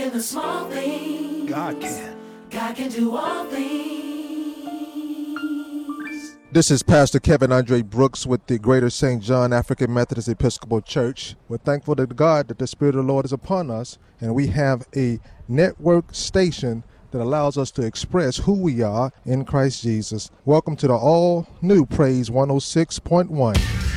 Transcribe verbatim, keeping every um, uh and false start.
In the small things, God can. God can do all things. This is Pastor Kevin Andre Brooks with the Greater Saint John African Methodist Episcopal Church. We're thankful to God that the Spirit of the Lord is upon us, and we have a network station that allows us to express who we are in Christ Jesus. Welcome to the all-new Praise one oh six point one.